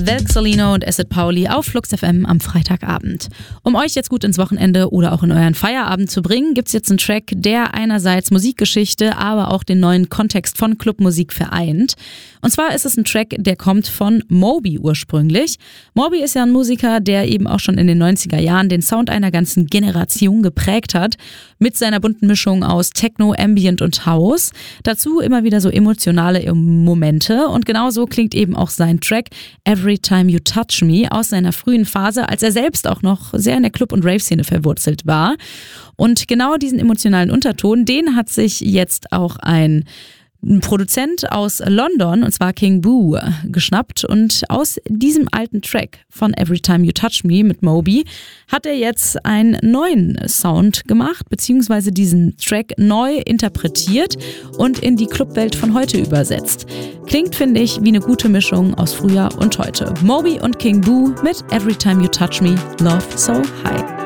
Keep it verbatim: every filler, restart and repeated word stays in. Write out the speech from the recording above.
Velxolino und Acid Pauli auf Flux F M am Freitagabend. Um euch jetzt gut ins Wochenende oder auch in euren Feierabend zu bringen, gibt's jetzt einen Track, der einerseits Musikgeschichte, aber auch den neuen Kontext von Clubmusik vereint. Und zwar ist es ein Track, der kommt von Moby ursprünglich. Moby ist ja ein Musiker, der eben auch schon in den neunziger Jahren den Sound einer ganzen Generation geprägt hat, mit seiner bunten Mischung aus Techno, Ambient und House. Dazu immer wieder so emotionale Momente und genauso klingt eben auch sein Track Every Time You Touch Me aus seiner frühen Phase, als er selbst auch noch sehr in der Club- und Rave-Szene verwurzelt war. Und genau diesen emotionalen Unterton, den hat sich jetzt auch ein Ein Produzent aus London, und zwar King Boo, geschnappt, und aus diesem alten Track von Every Time You Touch Me mit Moby hat er jetzt einen neuen Sound gemacht, beziehungsweise diesen Track neu interpretiert und in die Clubwelt von heute übersetzt. Klingt, finde ich, wie eine gute Mischung aus früher und heute. Moby und King Boo mit Every Time You Touch Me, Love So High.